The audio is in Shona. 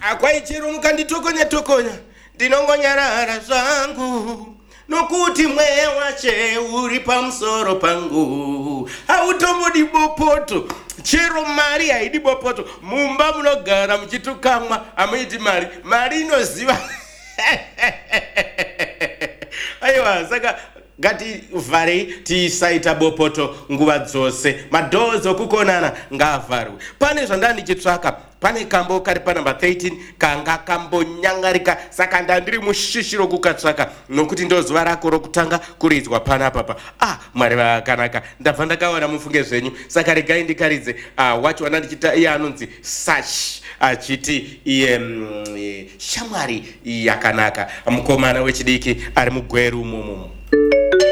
Akwaichero mukanditokonya ndinongonyarara zvangu nokuti mweya wache uri pamusoro pangu. Hautombodi bopoto, chero mari haidi bopoto. Mumba munogara muchitukamwa hamuiti mari inoziva. Aiwa, saka ngativhare tisaita bopoto nguva dzose. Madhozi okukonana ngaavharwe. Pane zvandanga ndichitsvaka, pane kambo kari panumber 13 kanga kambonyangarika, saka ndandiri mushishiro kukatsvaka nokuti ndo zuva rako rokutanga kuridzwa panapa. Mwari vakanaka, ndabva ndakawana mufunge zvenyu, saka regai ndikaridze wacho wanandichita iye anonzi Search achiti iye shamwari yakanaka, mukomana wechidiki ari mugweru umomo.